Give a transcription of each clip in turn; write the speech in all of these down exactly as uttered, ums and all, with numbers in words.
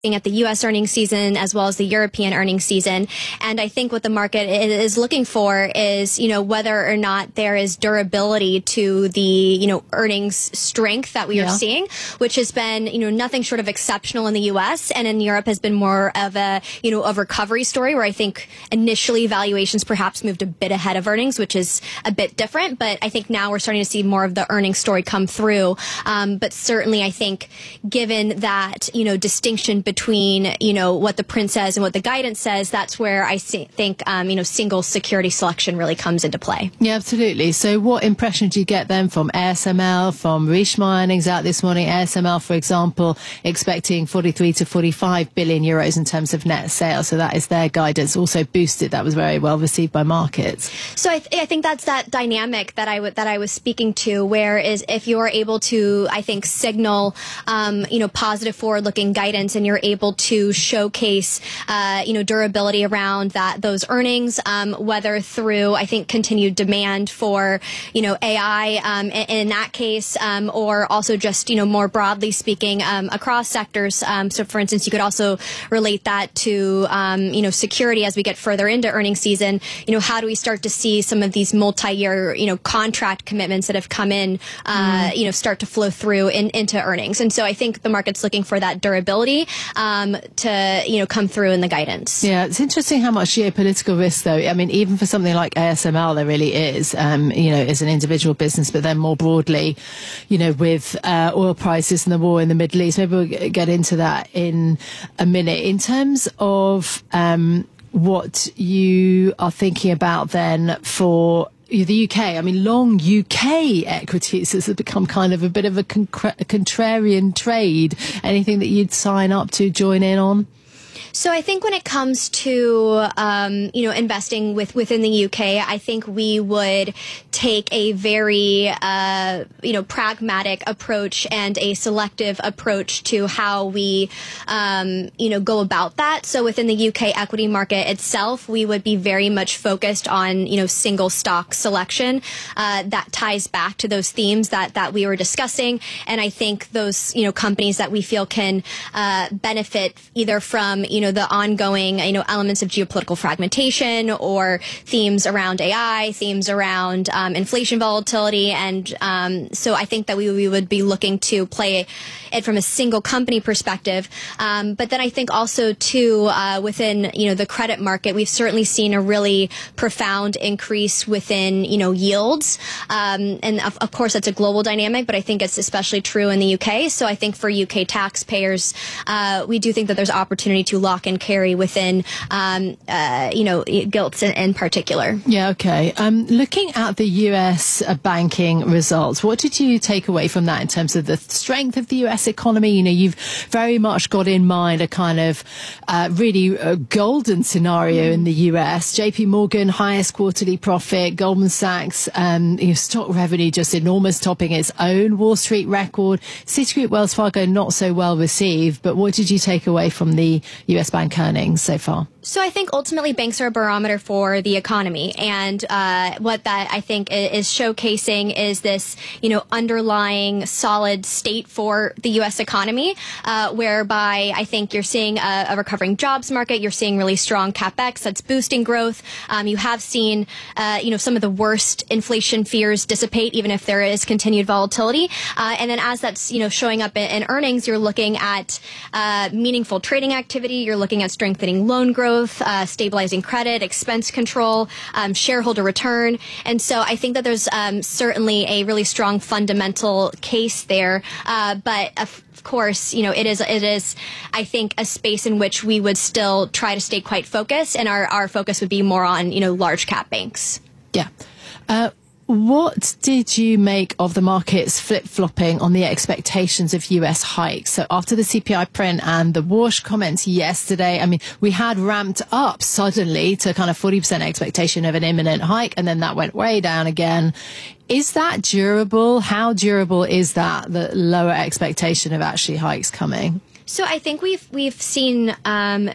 at the U S earnings season as well as the European earnings season. And I think what the market is looking for is, you know, whether or not there is durability to the, you know, earnings strength that we yeah. are seeing, which has been, you know, nothing short of exceptional in the U S, and in Europe has been more of a, you know, a recovery story where I think initially valuations perhaps moved a bit ahead of earnings, which is a bit different. But I think now we're starting to see more of the earnings story come through. Um, but certainly I think given that, you know, distinction between, you know, what the print says and what the guidance says, that's where I think, um, you know, single security selection really comes into play. Yeah, absolutely. So what impression do you get then from A S M L, from Richemont earnings out this morning? A S M L, for example, expecting forty-three to forty-five billion euros in terms of net sales. So that is their guidance. Also boosted. That was very well received by markets. So I, th- I think that's that dynamic that I w- that I was speaking to, where is if you're able to, I think, signal, um, you know, positive forward-looking guidance, and you're able to showcase, uh, you know, durability around that those earnings, um, whether through, I think, continued demand for, you know, A I um, in, in that case, um, or also just, you know, more broadly speaking um, across sectors. Um, so, for instance, you could also relate that to, um, you know, security as we get further into earnings season. You know, how do we start to see some of these multi-year, you know, contract commitments that have come in, uh, mm. you know, start to flow through in, into earnings? And so I think the market's looking for that durability Um, to, you know, come through in the guidance. Yeah, it's interesting how much geopolitical risk, though. I mean, even for something like A S M L, there really is, um, you know, as an individual business, but then more broadly, you know, with uh, oil prices and the war in the Middle East. Maybe we'll get into that in a minute. In terms of um, what you are thinking about then for the U K, I mean, long U K equities has become kind of a bit of a, con- a contrarian trade. Anything that you'd sign up to, join in on? So I think when it comes to, um, you know, investing with within the U K, I think we would take a very, uh, you know, pragmatic approach and a selective approach to how we, um, you know, go about that. So within the U K equity market itself, we would be very much focused on, you know, single stock selection. Uh, that ties back to those themes that, that we were discussing. And I think those, you know, companies that we feel can uh, benefit either from, you know, the ongoing, you know, elements of geopolitical fragmentation or themes around A I, themes around um, inflation volatility. And um, so I think that we, we would be looking to play it from a single company perspective. Um, but then I think also, too, uh, within, you know, the credit market, we've certainly seen a really profound increase within, you know, yields. Um, and of, of course, that's a global dynamic, but I think it's especially true in the U K. So I think for U K taxpayers, uh, we do think that there's opportunity to lock and carry within, um, uh, you know, gilts in, in particular. Yeah, okay. Um, looking at the U S uh, banking results, what did you take away from that in terms of the strength of the U S economy? You know, you've very much got in mind a kind of uh, really uh, golden scenario mm. in the U S. J P Morgan, highest quarterly profit. Goldman Sachs, um, you know, stock revenue just enormous, topping its own Wall Street record. Citigroup, Wells Fargo, not so well received. But what did you take away from the U S bank earnings so far? So I think ultimately banks are a barometer for the economy. And uh, what that I think is showcasing is this, you know, underlying solid state for the U S economy, uh, whereby I think you're seeing a, a recovering jobs market. You're seeing really strong capex that's boosting growth. Um, you have seen, uh, you know, some of the worst inflation fears dissipate, even if there is continued volatility. Uh, and then as that's, you know, showing up in, in earnings, you're looking at uh, meaningful trading activity. You're looking at strengthening loan growth. Uh, stabilizing credit, expense control, um, shareholder return. And so I think that there's um, certainly a really strong fundamental case there. Uh, but of course, you know, it is, it is, I think, a space in which we would still try to stay quite focused. And our, our focus would be more on, you know, large cap banks. Yeah. Uh, What did you make of the markets flip-flopping on the expectations of U S hikes? So after the C P I print and the Warsh comments yesterday, I mean, we had ramped up suddenly to kind of forty percent expectation of an imminent hike, and then that went way down again. Is that durable? How durable is that, the lower expectation of actually hikes coming? So I think we've we've seen um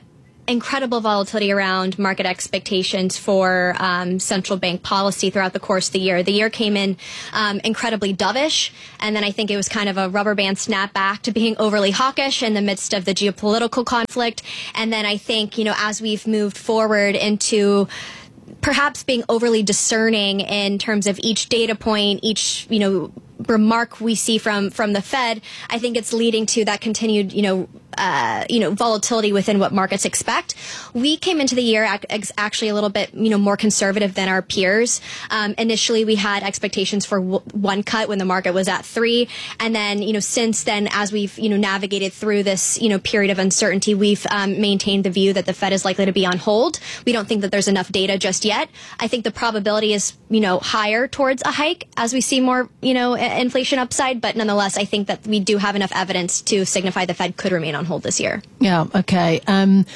incredible volatility around market expectations for um, central bank policy throughout the course of the year. The year came in um, incredibly dovish, and then I think it was kind of a rubber band snap back to being overly hawkish in the midst of the geopolitical conflict. And then I think, you know, as we've moved forward into perhaps being overly discerning in terms of each data point, each, you know, remark we see from from the Fed, I think it's leading to that continued, you know, uh, you know, volatility within what markets expect. We came into the year ac- actually a little bit, you know, more conservative than our peers. Um, initially, we had expectations for w- one cut when the market was at three, and then, you know, since then, as we've, you know, navigated through this, you know, period of uncertainty, we've um, maintained the view that the Fed is likely to be on hold. We don't think that there's enough data just yet. I think the probability is, you know, higher towards a hike as we see more, you know, inflation upside, but nonetheless, I think that we do have enough evidence to signify the Fed could remain on hold this year. Yeah, okay. Um,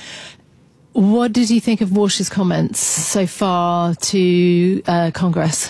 what did you think of Walsh's comments so far to uh, Congress?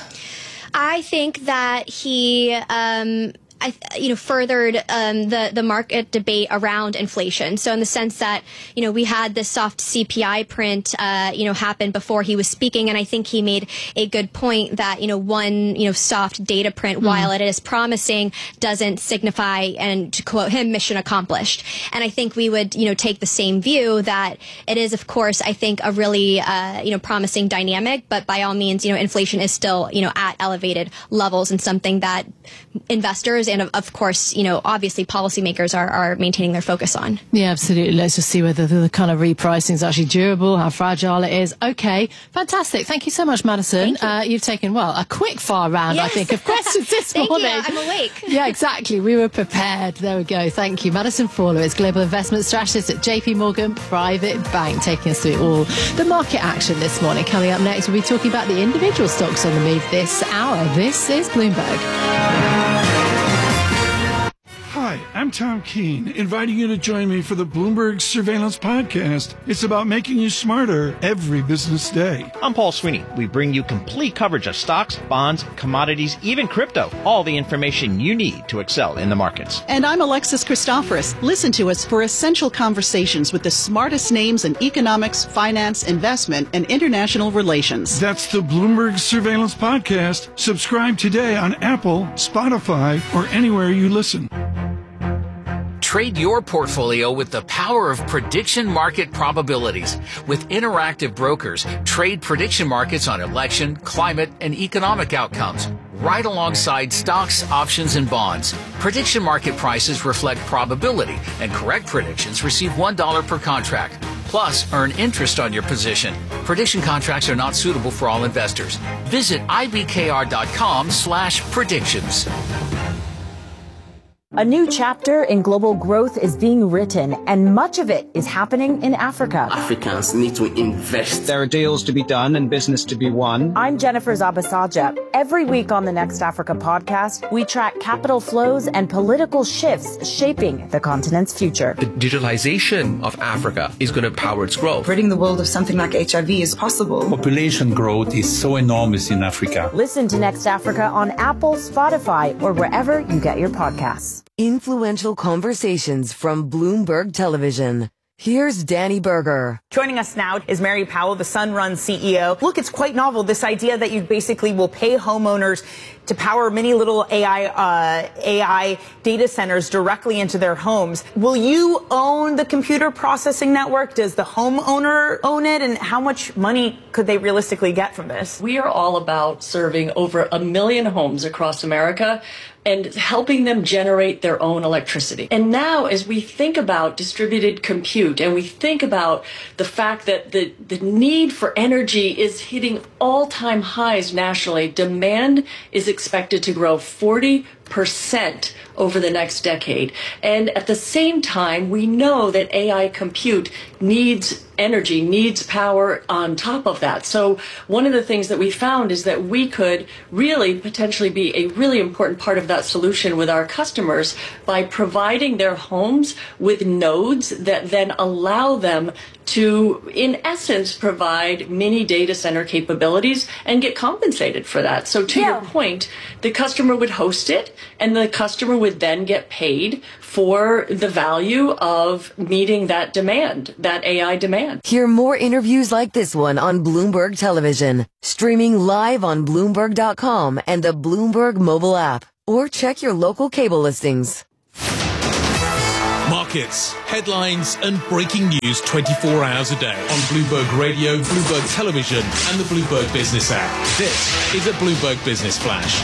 I think that he um, I, you know, furthered um, the the market debate around inflation. So in the sense that, you know, we had this soft C P I print, uh, you know, happen before he was speaking, and I think he made a good point that, you know, one, you know, soft data print, mm. while it is promising, doesn't signify, and to quote him, mission accomplished. And I think we would, you know, take the same view that it is, of course, I think a really, uh, you know, promising dynamic, but by all means, you know, inflation is still, you know, at elevated levels and something that investors and, of, of course, you know, obviously policymakers are, are maintaining their focus on. Yeah, absolutely. Let's just see whether the kind of repricing is actually durable, how fragile it is. Okay, fantastic. Thank you so much, Madison. You. Uh, you've taken, well, a quick fire round, yes. I think, of questions this Thank morning. You. I'm awake. Yeah, exactly. We were prepared. There we go. Thank you. Madison Fawler is Global Investment Strategist at J P Morgan Private Bank, taking us through all the market action this morning. Coming up next, we'll be talking about the individual stocks on the move this hour. This is Bloomberg. Hi, I'm Tom Keene, inviting you to join me for the Bloomberg Surveillance Podcast. It's about making you smarter every business day. I'm Paul Sweeney. We bring you complete coverage of stocks, bonds, commodities, even crypto. All the information you need to excel in the markets. And I'm Alexis Christoforous. Listen to us for essential conversations with the smartest names in economics, finance, investment, and international relations. That's the Bloomberg Surveillance Podcast. Subscribe today on Apple, Spotify, or anywhere you listen. Trade your portfolio with the power of prediction market probabilities. With Interactive Brokers, trade prediction markets on election, climate, and economic outcomes, right alongside stocks, options, and bonds. Prediction market prices reflect probability, and correct predictions receive one dollar per contract. Plus, earn interest on your position. Prediction contracts are not suitable for all investors. Visit ibkr.com slash predictions. A new chapter in global growth is being written, and much of it is happening in Africa. Africans need to invest. There are deals to be done and business to be won. I'm Jennifer Zabasaja. Every week on the Next Africa podcast, we track capital flows and political shifts shaping the continent's future. The digitalization of Africa is going to power its growth. Ridding the world of something like H I V is possible. Population growth is so enormous in Africa. Listen to Next Africa on Apple, Spotify, or wherever you get your podcasts. Influential conversations from Bloomberg Television. Here's Danny Berger. Joining us now is Mary Powell, the Sunrun C E O. Look, it's quite novel, this idea that you basically will pay homeowners to power many little A I uh, A I data centers directly into their homes. Will you own the computer processing network? Does the homeowner own it? And how much money could they realistically get from this? We are all about serving over a million homes across America and helping them generate their own electricity. And now, as we think about distributed compute and we think about the fact that the, the need for energy is hitting all-time highs nationally, demand is expected to grow forty percent over the next decade. And at the same time, we know that A I compute needs energy, needs power on top of that. So one of the things that we found is that we could really potentially be a really important part of that solution with our customers by providing their homes with nodes that then allow them to, in essence, provide mini data center capabilities and get compensated for that. So to yeah. your point, the customer would host it. and the customer would then get paid for the value of meeting that demand, that A I demand. Hear more interviews like this one on Bloomberg Television, streaming live on Bloomberg dot com and the Bloomberg mobile app, or check your local cable listings. Markets, headlines, and breaking news twenty-four hours a day on Bloomberg Radio, Bloomberg Television, and the Bloomberg Business app. This is a Bloomberg Business Flash.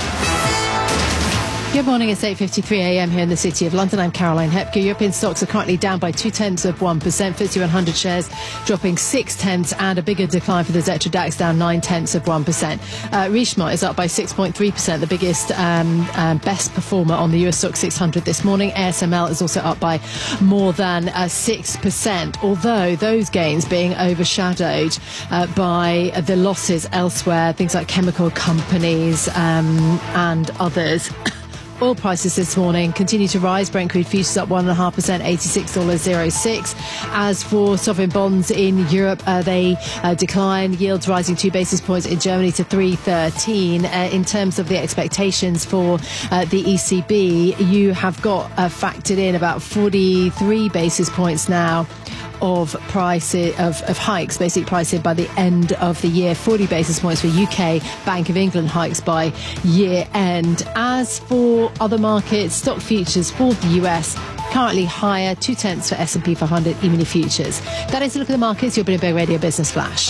Good morning, it's eight fifty-three a m here in the City of London. I'm Caroline Hepker. European stocks are currently down by two-tenths of one percent. F T S E one hundred shares dropping six-tenths, and a bigger decline for the Xetra DAX, down nine-tenths of one percent. Uh, Richemont is up by six point three percent, the biggest, um, um, best performer on the U S Stoxx six hundred this morning. A S M L is also up by more than uh, six percent, although those gains being overshadowed uh, by the losses elsewhere, things like chemical companies um, and others. Oil prices this morning continue to rise. Brent crude futures up one point five percent, eighty-six dollars oh six. As for sovereign bonds in Europe, uh, they uh, decline. Yields rising two basis points in Germany to three thirteen. Uh, in terms of the expectations for uh, the E C B, you have got uh, factored in about forty-three basis points now of price of, of hikes, basic pricing by the end of the year. forty basis points for U K Bank of England hikes by year end. As for other markets, stock futures for the U S currently higher, two tenths for S and P five hundred E-mini futures. That is a look at the markets. Your Bloomberg Radio Business Flash.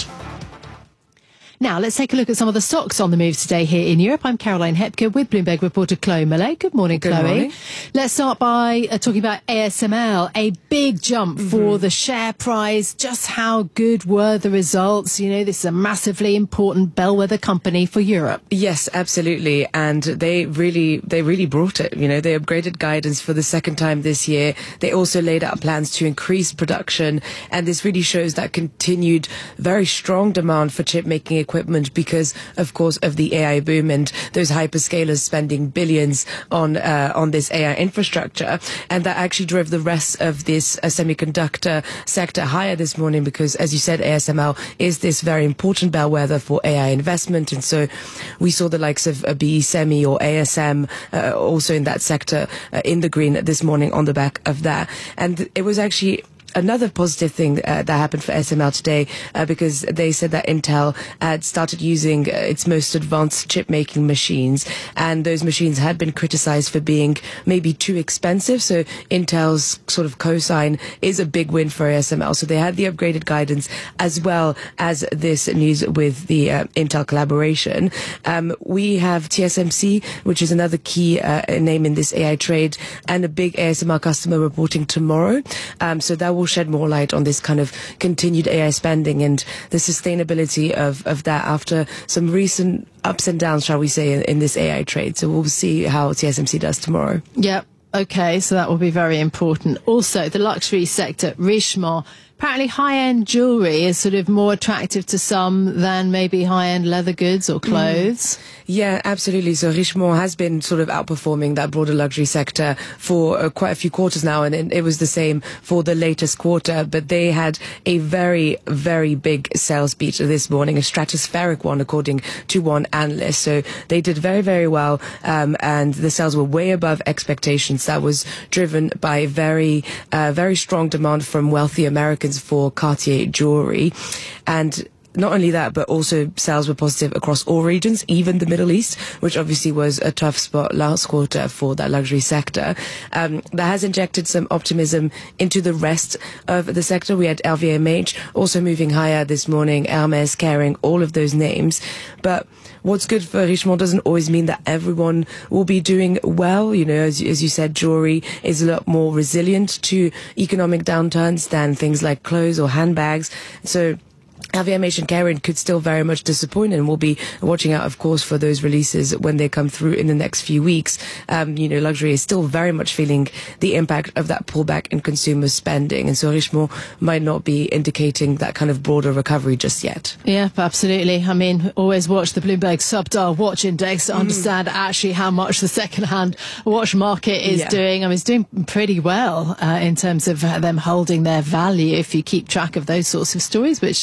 Now, let's take a look at some of the stocks on the move today here in Europe. I'm Caroline Hepker with Bloomberg reporter Chloe Millet. Good morning, Chloe. Good morning. Let's start by uh, talking about A S M L. A big jump mm-hmm. for the share price. Just how good were the results? You know, this is a massively important bellwether company for Europe. Yes, absolutely. And they really, they really brought it. You know, they upgraded guidance for the second time this year. They also laid out plans to increase production. And this really shows that continued very strong demand for chip making equipment because, of course, of the A I boom and those hyperscalers spending billions on uh, on this A I infrastructure. And that actually drove the rest of this uh, semiconductor sector higher this morning because, as you said, A S M L is this very important bellwether for A I investment. And so we saw the likes of uh, B E Semi or A S M uh, also in that sector uh, in the green this morning on the back of that. And it was actually another positive thing uh, that happened for A S M L today uh, because they said that Intel had started using uh, its most advanced chip making machines, and those machines had been criticized for being maybe too expensive. So Intel's sort of cosign is a big win for A S M L. So they had the upgraded guidance as well as this news with the uh, Intel collaboration. Um, we have T S M C, which is another key uh, name in this A I trade, and a big A S M L customer reporting tomorrow. Um, so that will shed more light on this kind of continued A I spending and the sustainability of, of that after some recent ups and downs, shall we say, in, in this A I trade. So we'll see how T S M C does tomorrow. Yep. Okay, so that will be very important. Also, the luxury sector, Richemont. Apparently high-end jewellery is sort of more attractive to some than maybe high-end leather goods or clothes. Mm. Yeah, absolutely. So Richemont has been sort of outperforming that broader luxury sector for uh, quite a few quarters now, and it, it was the same for the latest quarter. But they had a very, very big sales beat this morning, a stratospheric one, according to one analyst. So they did very, very well, um, and the sales were way above expectations. That was driven by very, uh, very strong demand from wealthy Americans for Cartier jewelry. And not only that, but also sales were positive across all regions, even the Middle East, which obviously was a tough spot last quarter for that luxury sector. Um, that has injected some optimism into the rest of the sector. We had L V M H also moving higher this morning, Hermes, Kering, all of those names. But what's good for Richemont doesn't always mean that everyone will be doing well. You know, as, as you said, jewelry is a lot more resilient to economic downturns than things like clothes or handbags. So L V M H and Kering could still very much disappoint, and we'll be watching out, of course, for those releases when they come through in the next few weeks. Um, you know, luxury is still very much feeling the impact of that pullback in consumer spending, and so Richemont might not be indicating that kind of broader recovery just yet. Yeah, absolutely. I mean, always watch the Bloomberg Subdial Watch Index to mm. understand actually how much the second-hand watch market is yeah. doing. I mean, it's doing pretty well uh, in terms of them holding their value if you keep track of those sorts of stories, which I do.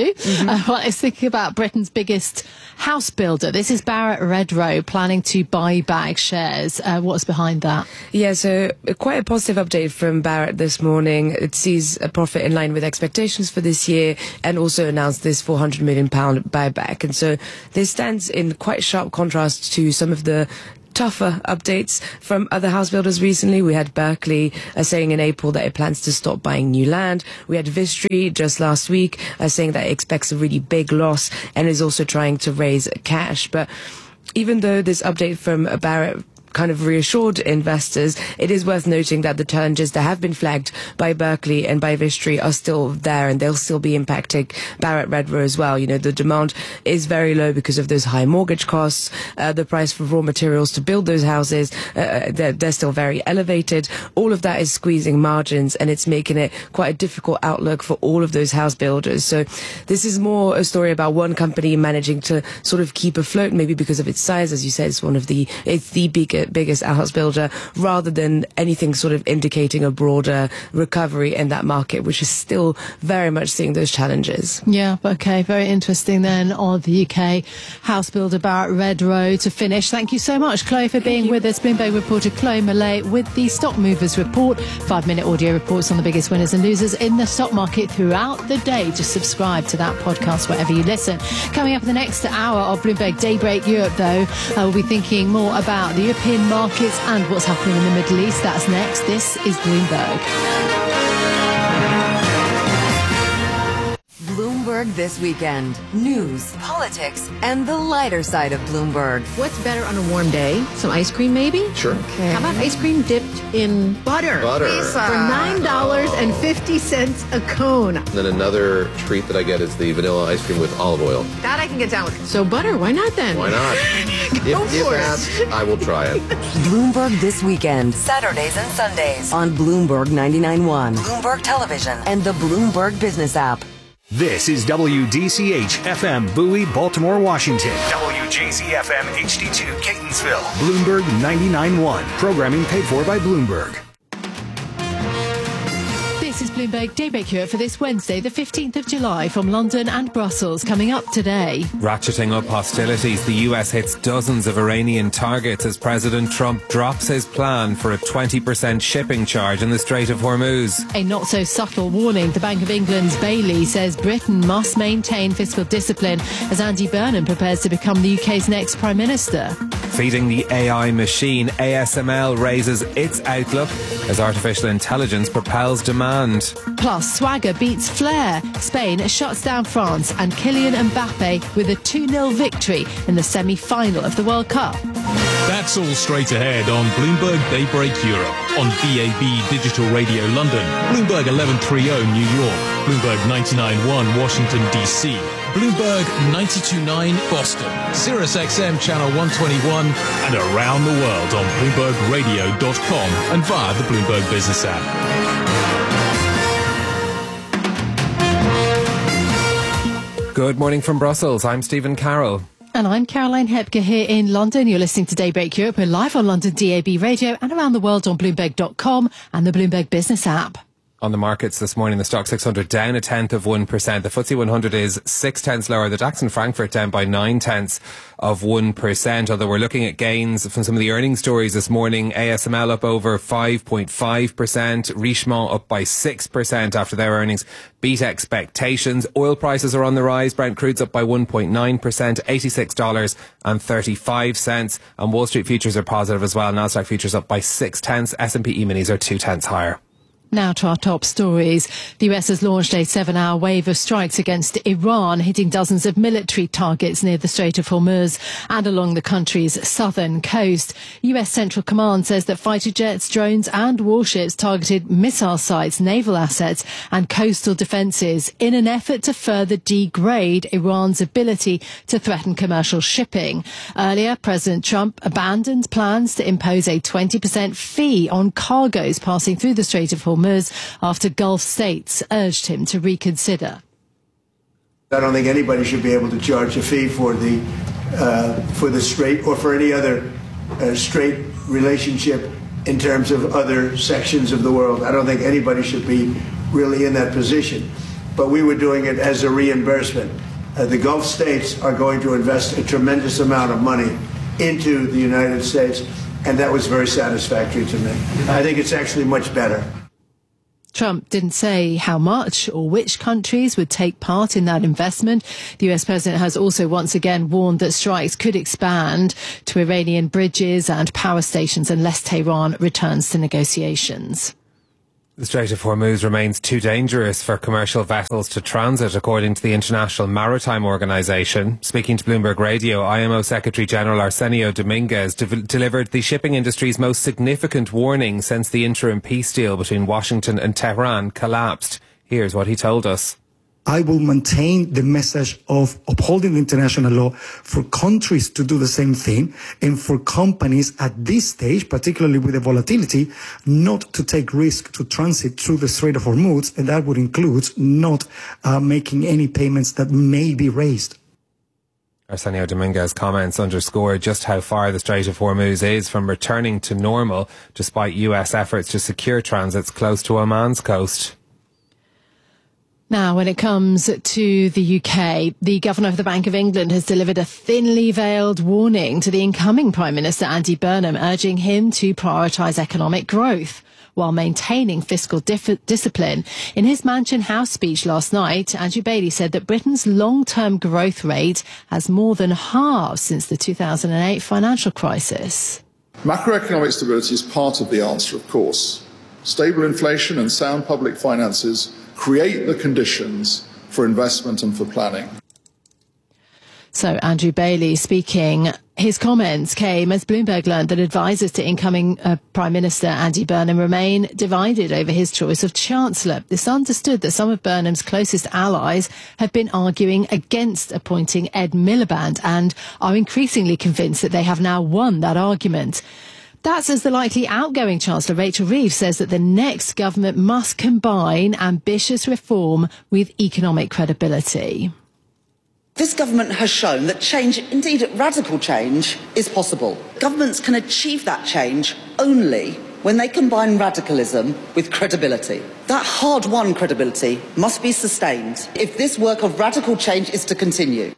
you. Mm-hmm. Uh, well, I was thinking about Britain's biggest house builder. This is Barratt Redrow planning to buy back shares. Uh, what's behind that? Yeah, so uh, quite a positive update from Barratt this morning. It sees a profit in line with expectations for this year and also announced this four hundred million pounds buyback. And so this stands in quite sharp contrast to some of the tougher updates from other house builders recently. We had Berkeley uh, saying in April that it plans to stop buying new land. We had Vistry just last week uh, saying that it expects a really big loss and is also trying to raise cash. But even though this update from Barratt kind of reassured investors, it is worth noting that the challenges that have been flagged by Berkeley and by Vistry are still there, and they'll still be impacting Barratt Redrow as well. You know, the demand is very low because of those high mortgage costs. Uh, the price for raw materials to build those houses, uh, they're, they're still very elevated. All of that is squeezing margins, and it's making it quite a difficult outlook for all of those house builders. So this is more a story about one company managing to sort of keep afloat, maybe because of its size. As you said, it's one of the, it's the biggest biggest house builder, rather than anything sort of indicating a broader recovery in that market, which is still very much seeing those challenges. Yeah, okay, very interesting then on the U K house builder Barratt Redrow. To finish, thank you so much, Chloe, for being with us. Bloomberg reporter Chloe Millay with the Stock Movers Report, five-minute audio reports on the biggest winners and losers in the stock market throughout the day. Just subscribe to that podcast wherever you listen. Coming up in the next hour of Bloomberg Daybreak Europe, though, uh, we'll be thinking more about the European markets and what's happening in the Middle East. That's next. This is Bloomberg. Bloomberg This Weekend. News, politics, and the lighter side of Bloomberg. What's better on a warm day? Some ice cream, maybe? Sure. Okay. How about ice cream dipped in butter? Butter. Lisa. For nine dollars and fifty cents a cone. Then another treat that I get is the vanilla ice cream with olive oil. That I can get down with. So butter, why not then? Why not? Go if, if for asked, it. I will try it. Bloomberg This Weekend. Saturdays and Sundays on Bloomberg ninety-nine point one, Bloomberg Television, and the Bloomberg Business app. This is W D C H F M Bowie, Baltimore, Washington. W J Z F M H D two, Catonsville. Bloomberg ninety-nine point one. Programming paid for by Bloomberg. This is Bloomberg Daybreak Europe for this Wednesday, the fifteenth of July, from London and Brussels. Coming up today. Ratcheting up hostilities, the U S hits dozens of Iranian targets as President Trump drops his plan for a twenty percent shipping charge in the Strait of Hormuz. A not-so-subtle warning. The Bank of England's Bailey says Britain must maintain fiscal discipline as Andy Burnham prepares to become the U K's next Prime Minister. Feeding the A I machine, A S M L raises its outlook as artificial intelligence propels demand. Plus, Swagger beats Flair. Spain shuts down France, and Kylian Mbappe with a two nil victory in the semi-final of the World Cup. That's all straight ahead on Bloomberg Daybreak Europe, on B A B Digital Radio London, Bloomberg eleven thirty New York, Bloomberg ninety-nine point one Washington, D C, Bloomberg ninety-two point nine Boston, Sirius X M Channel one twenty-one, and around the world on Bloomberg Radio dot com and via the Bloomberg Business app. Good morning from Brussels. I'm Stephen Carroll. And I'm Caroline Hepker here in London. You're listening to Daybreak Europe. We're live on London D A B Radio and around the world on Bloomberg dot com and the Bloomberg Business app. On the markets this morning, the Stock six hundred down a tenth of one percent. The F T S E one hundred is six tenths lower. The DAX in Frankfurt down by nine tenths of one percent. Although we're looking at gains from some of the earnings stories this morning. A S M L up over five point five percent. Richemont up by six percent after their earnings beat expectations. Oil prices are on the rise. Brent crude's up by one point nine percent, eighty-six dollars and thirty-five cents. And Wall Street futures are positive as well. Nasdaq futures up by six tenths. S and P E-minis are two tenths higher. Now to our top stories. The U S has launched a seven-hour wave of strikes against Iran, hitting dozens of military targets near the Strait of Hormuz and along the country's southern coast. U S Central Command says that fighter jets, drones and warships targeted missile sites, naval assets and coastal defences in an effort to further degrade Iran's ability to threaten commercial shipping. Earlier, President Trump abandoned plans to impose a twenty percent fee on cargoes passing through the Strait of Hormuz after Gulf states urged him to reconsider. I don't think anybody should be able to charge a fee for the uh, for the strait or for any other uh, strait relationship in terms of other sections of the world. I don't think anybody should be really in that position. but we were doing it as a reimbursement. Uh, the Gulf states are going to invest a tremendous amount of money into the United States, and that was very satisfactory to me. I think it's actually much better. Trump didn't say how much or which countries would take part in that investment. The U S president has also once again warned that strikes could expand to Iranian bridges and power stations unless Tehran returns to negotiations. The Strait of Hormuz remains too dangerous for commercial vessels to transit, according to the International Maritime Organization. Speaking to Bloomberg Radio, I M O Secretary General Arsenio Dominguez de- delivered the shipping industry's most significant warning since the interim peace deal between Washington and Tehran collapsed. Here's what he told us. I will maintain the message of upholding the international law for countries to do the same thing and for companies at this stage, particularly with the volatility, not to take risk to transit through the Strait of Hormuz, and that would include not uh, making any payments that may be raised. Arsenio Dominguez's comments underscore just how far the Strait of Hormuz is from returning to normal, despite U S efforts to secure transits close to Oman's coast. Now, when it comes to the U K, the Governor of the Bank of England has delivered a thinly veiled warning to the incoming Prime Minister Andy Burnham, urging him to prioritise economic growth while maintaining fiscal dif- discipline. In his Mansion House speech last night, Andrew Bailey said that Britain's long-term growth rate has more than halved since the two thousand eight financial crisis. Macroeconomic stability is part of the answer, of course. Stable inflation and sound public finances create the conditions for investment and for planning. So Andrew Bailey speaking. His comments came as Bloomberg learned that advisers to incoming uh, Prime Minister Andy Burnham remain divided over his choice of Chancellor. It's understood that some of Burnham's closest allies have been arguing against appointing Ed Miliband and are increasingly convinced that they have now won that argument. That's as the likely outgoing Chancellor, Rachel Reeves, says that the next government must combine ambitious reform with economic credibility. This government has shown that change, indeed radical change, is possible. Governments can achieve that change only when they combine radicalism with credibility. That hard-won credibility must be sustained if this work of radical change is to continue.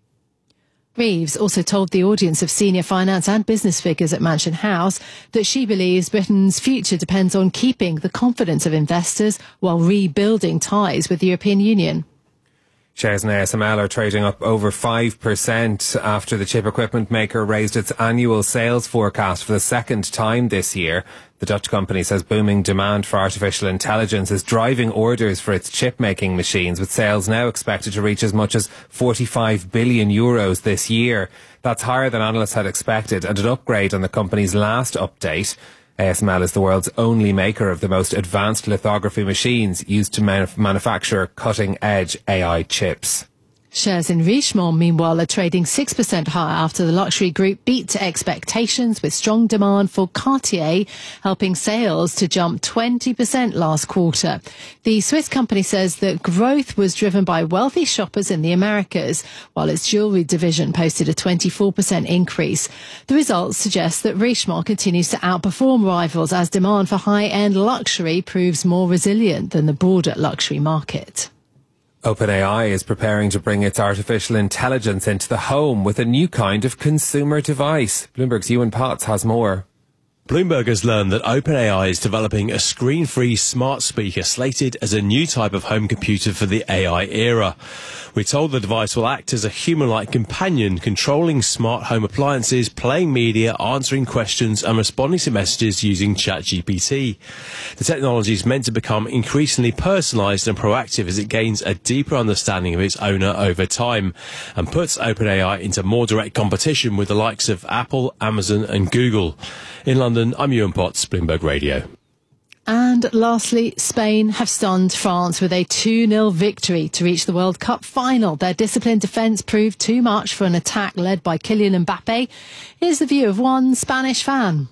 Reeves also told the audience of senior finance and business figures at Mansion House that she believes Britain's future depends on keeping the confidence of investors while rebuilding ties with the European Union. Shares in A S M L are trading up over five percent after the chip equipment maker raised its annual sales forecast for the second time this year. The Dutch company says booming demand for artificial intelligence is driving orders for its chip-making machines, with sales now expected to reach as much as forty-five billion euros this year. That's higher than analysts had expected and an upgrade on the company's last update. A S M L is the world's only maker of the most advanced lithography machines used to man- manufacture cutting-edge A I chips. Shares in Richemont, meanwhile, are trading six percent higher after the luxury group beat expectations with strong demand for Cartier, helping sales to jump twenty percent last quarter. The Swiss company says that growth was driven by wealthy shoppers in the Americas, while its jewellery division posted a twenty-four percent increase. The results suggest that Richemont continues to outperform rivals as demand for high-end luxury proves more resilient than the broader luxury market. OpenAI is preparing to bring its artificial intelligence into the home with a new kind of consumer device. Bloomberg's Ewan Potts has more. Bloomberg has learned that OpenAI is developing a screen-free smart speaker slated as a new type of home computer for the A I era. We're told the device will act as a human-like companion, controlling smart home appliances, playing media, answering questions and responding to messages using ChatGPT. The technology is meant to become increasingly personalised and proactive as it gains a deeper understanding of its owner over time and puts OpenAI into more direct competition with the likes of Apple, Amazon and Google. In London, I'm Ewan Potts, Bloomberg Radio. And lastly, Spain have stunned France with a two nil victory to reach the World Cup final. Their disciplined defence proved too much for an attack led by Kylian Mbappe. Here's the view of one Spanish fan.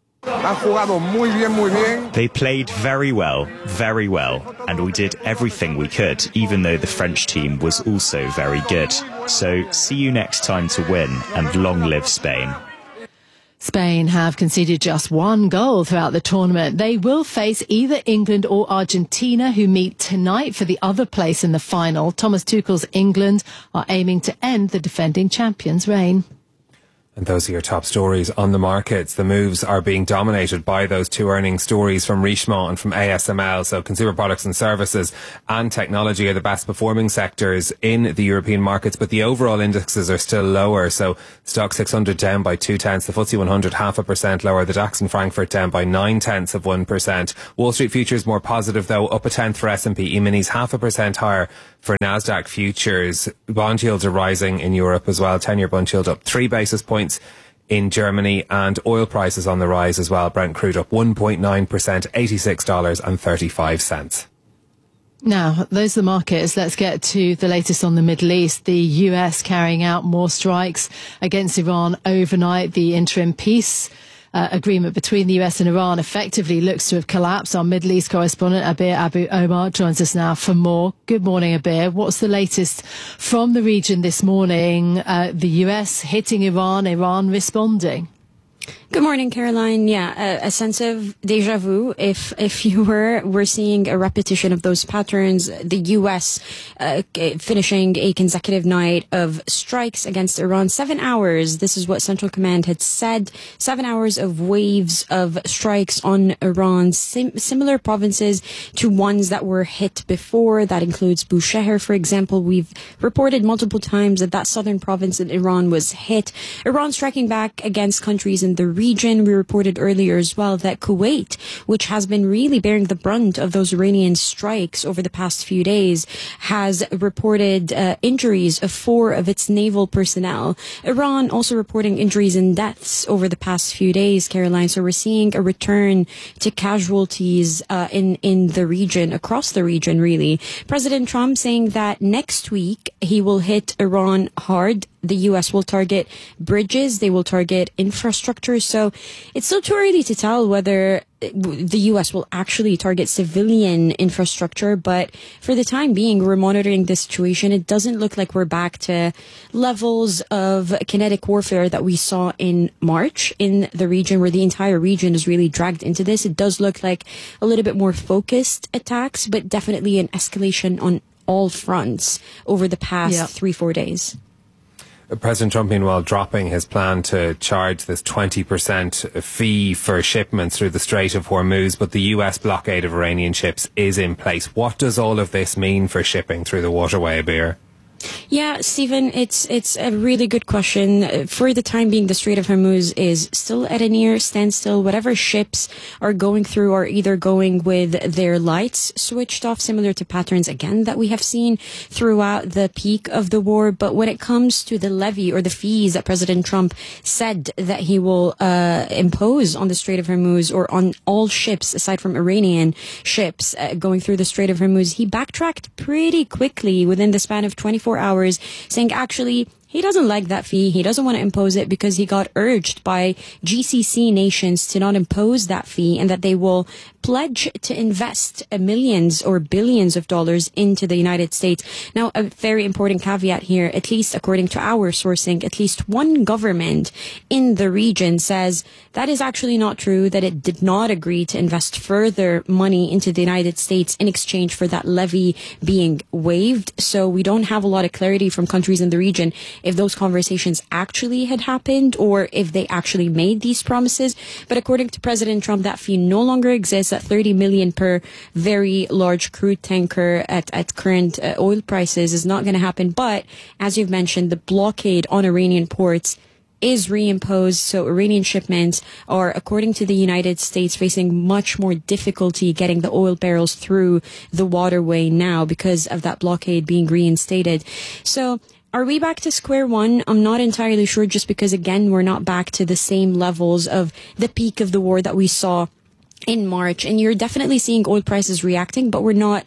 They played very well, very well, and we did everything we could, even though the French team was also very good. So see you next time to win, and long live Spain. Spain have conceded just one goal throughout the tournament. They will face either England or Argentina, who meet tonight for the other place in the final. Thomas Tuchel's England are aiming to end the defending champions' reign. And those are your top stories on the markets. The moves are being dominated by those two earnings stories from Richemont and from A S M L. So consumer products and services and technology are the best performing sectors in the European markets, but the overall indexes are still lower. So Stock six hundred down by two tenths, the F T S E one hundred half a percent lower, the DAX in Frankfurt down by nine tenths of one percent. Wall Street futures more positive though, up a tenth for S and P. E-minis half a percent higher for Nasdaq futures. Bond yields are rising in Europe as well. ten-year bond yield up three basis points in Germany, and oil prices on the rise as well. Brent crude up one point nine percent, eighty-six dollars and thirty-five cents. Now, those are the markets. Let's get to the latest on the Middle East. The U S carrying out more strikes against Iran overnight. The interim peace Uh, agreement between the U S and Iran effectively looks to have collapsed. Our Middle East correspondent Abir Abu Omar joins us now for more. Good morning, Abir. What's the latest from the region this morning? Uh, the U S hitting Iran, Iran responding. Good morning, Caroline. Yeah, a, a sense of deja vu. If if you were, we're seeing a repetition of those patterns. The U S uh, finishing a consecutive night of strikes against Iran. Seven hours. This is what Central Command had said. Seven hours of waves of strikes on Iran. Sim- similar provinces to ones that were hit before. That includes Bushehr, for example. We've reported multiple times that that southern province in Iran was hit. Iran striking back against countries in the region. We reported earlier as well that Kuwait, which has been really bearing the brunt of those Iranian strikes over the past few days, has reported uh, injuries of four of its naval personnel. Iran also reporting injuries and deaths over the past few days, Caroline. So we're seeing a return to casualties uh, in, in the region, across the region, really. President Trump saying that next week he will hit Iran hard. The U S will target bridges. They will target infrastructure. So it's still too early to tell whether the U S will actually target civilian infrastructure. But for the time being, we're monitoring the situation. It doesn't look like we're back to levels of kinetic warfare that we saw in March in the region, where the entire region is really dragged into this. It does look like a little bit more focused attacks, but definitely an escalation on all fronts over the past yep. three, four days. President Trump, meanwhile, dropping his plan to charge this twenty percent fee for shipments through the Strait of Hormuz, but the U S blockade of Iranian ships is in place. What does all of this mean for shipping through the waterway, Abir? Yeah, Stephen, it's it's a really good question. For the time being, the Strait of Hormuz is still at a near standstill. Whatever ships are going through are either going with their lights switched off, similar to patterns, again, that we have seen throughout the peak of the war. But when it comes to the levy or the fees that President Trump said that he will uh, impose on the Strait of Hormuz, or on all ships aside from Iranian ships uh, going through the Strait of Hormuz, he backtracked pretty quickly within the span of twenty-four hours, saying actually he doesn't like that fee. He doesn't want to impose it because he got urged by G C C nations to not impose that fee, and that they will pledge to invest millions or billions of dollars into the United States. Now, a very important caveat here, at least according to our sourcing, at least one government in the region says that is actually not true, that it did not agree to invest further money into the United States in exchange for that levy being waived. So we don't have a lot of clarity from countries in the region if those conversations actually had happened or if they actually made these promises. But according to President Trump, that fee no longer exists at thirty million per very large crude tanker at, at current uh, oil prices is not going to happen. But as you've mentioned, the blockade on Iranian ports is reimposed. So Iranian shipments are, according to the United States, facing much more difficulty getting the oil barrels through the waterway now because of that blockade being reinstated. So are we back to square one? I'm not entirely sure, just because, again, we're not back to the same levels of the peak of the war that we saw in March. And you're definitely seeing oil prices reacting, but we're not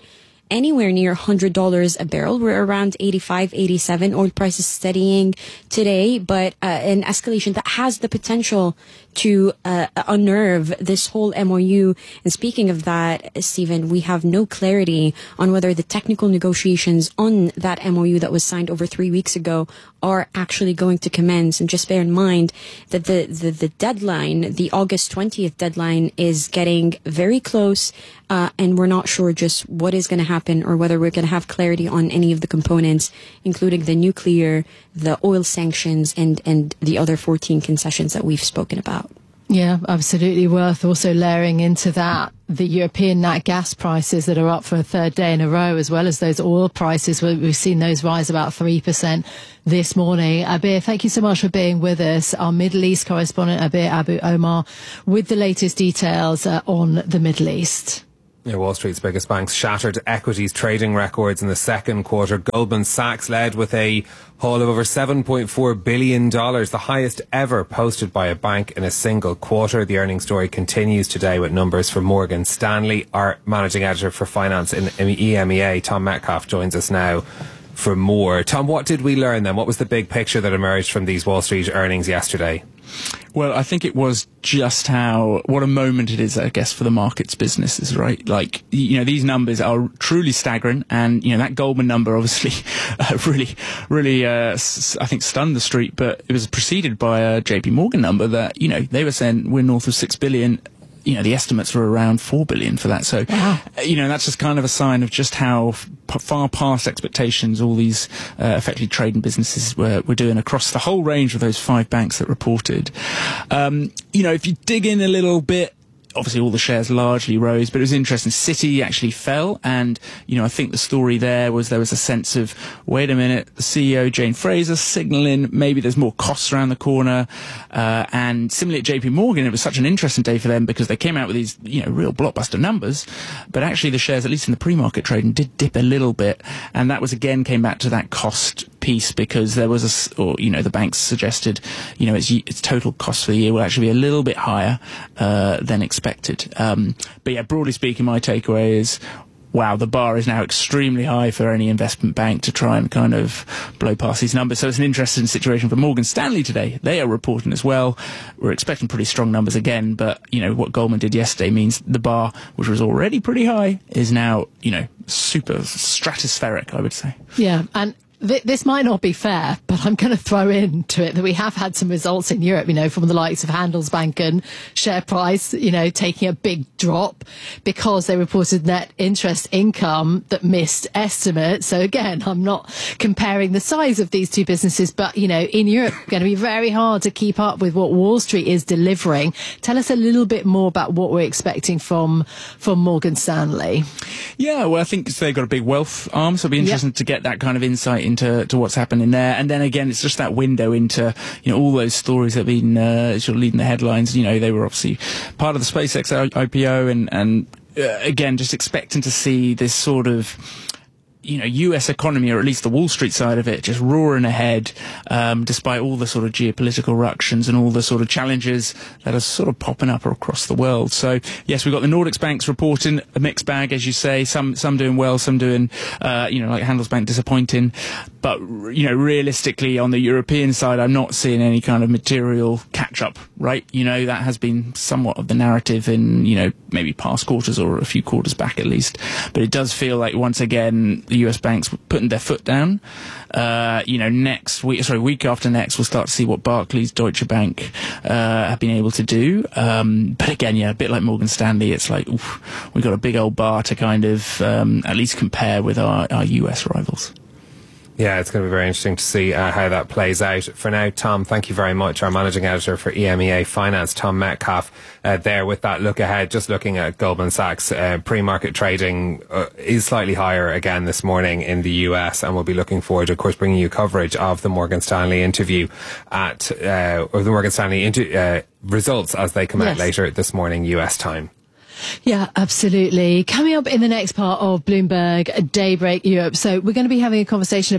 anywhere near one hundred dollars a barrel. We're around eighty-five, eighty-seven. Oil prices steadying today, but uh, an escalation that has the potential to uh, unnerve this whole M O U. And speaking of that, Stephen, we have no clarity on whether the technical negotiations on that M O U that was signed over three weeks ago are actually going to commence. And just bear in mind that the, the, the deadline, the August twentieth deadline, is getting very close, uh, and we're not sure just what is going to happen or whether we're going to have clarity on any of the components, including the nuclear, the oil sanctions, and, and the other fourteen concessions that we've spoken about. Yeah, absolutely. Worth also layering into that the European nat gas prices that are up for a third day in a row, as well as those oil prices. We've seen those rise about three percent this morning. Abir, thank you so much for being with us. Our Middle East correspondent, Abir Abu Omar, with the latest details uh, on the Middle East. Yeah, Wall Street's biggest banks shattered equities trading records in the second quarter. Goldman Sachs led with a haul of over seven point four billion dollars, the highest ever posted by a bank in a single quarter. The earnings story continues today with numbers from Morgan Stanley. Our managing editor for finance in E M E A, Tom Metcalf, joins us now for more. Tom, what did we learn then? What was the big picture that emerged from these Wall Street earnings yesterday? Well, I think it was just how, what a moment it is, I guess, for the markets businesses, right? Like, you know, these numbers are truly staggering, and, you know, that Goldman number obviously uh, really, really, uh, s- I think stunned the street, but it was preceded by a J P Morgan number that, you know, they were saying we're north of six billion. You know, the estimates were around four billion for that. So, wow. You know, that's just kind of a sign of just how f- far past expectations all these uh, effectively trading businesses were, were doing across the whole range of those five banks that reported. Um, you know, if you dig in a little bit, obviously all the shares largely rose, but it was interesting. Citi actually fell, and, you know, I think the story there was there was a sense of, wait a minute, the C E O, Jane Fraser, signalling maybe there's more costs around the corner. Uh, and similarly at J P Morgan, it was such an interesting day for them because they came out with these, you know, real blockbuster numbers, but actually the shares, at least in the pre-market trading, did dip a little bit. And that was, again, came back to that cost piece, because there was a, or, you know, the banks suggested, you know, its, its total cost for the year will actually be a little bit higher uh, than expected. Um, but yeah, broadly speaking, my takeaway is, wow, the bar is now extremely high for any investment bank to try and kind of blow past these numbers. So it's an interesting situation for Morgan Stanley today. They are reporting as well. We're expecting pretty strong numbers again, but, you know, what Goldman did yesterday means the bar, which was already pretty high, is now, you know, super stratospheric, I would say. Yeah, and th- this might not be fair, but I'm going to throw into it that we have had some results in Europe, you know, from the likes of Handelsbanken, share price, you know, taking a big drop because they reported net interest income that missed estimates. So again, I'm not comparing the size of these two businesses, but, you know, in Europe, it's going to be very hard to keep up with what Wall Street is delivering. Tell us a little bit more about what we're expecting from, from Morgan Stanley. Yeah, well, I think they've got a big wealth arm, so it'll be interesting yep. to get that kind of insight into to what's happening there. And then again, it's just that window into, you know, all those stories that have been uh, sort of leading the headlines. You know, they were obviously part of the SpaceX I P O, and, and uh, again, just expecting to see this sort of, you know, U S economy, or at least the Wall Street side of it, just roaring ahead, um, despite all the sort of geopolitical ructions and all the sort of challenges that are sort of popping up across the world. So, yes, we've got the Nordics banks reporting a mixed bag, as you say, some some doing well, some doing, uh, you know, like Handelsbank disappointing. But, you know, realistically, on the European side, I'm not seeing any kind of material catch-up, right? You know, that has been somewhat of the narrative in, you know, maybe past quarters or a few quarters back at least. But it does feel like, once again, the U S banks putting their foot down. Uh, you know, next week, sorry, week after next, we'll start to see what Barclays, Deutsche Bank uh, have been able to do. Um, but again, yeah, a bit like Morgan Stanley, it's like, oof, we've got a big old bar to kind of um, at least compare with our, our U S rivals. Yeah, it's going to be very interesting to see uh, how that plays out. For now, Tom, thank you very much. Our managing editor for E M E A Finance, Tom Metcalf, uh, there with that look ahead. Just looking at Goldman Sachs, uh, pre-market trading uh, is slightly higher again this morning in the U S, and we'll be looking forward to, of course, bringing you coverage of the Morgan Stanley interview at, uh, or the Morgan Stanley inter- uh, results as they come yes. out later this morning, U S time. Yeah, absolutely. Coming up in the next part of Bloomberg Daybreak Europe. So we're going to be having a conversation about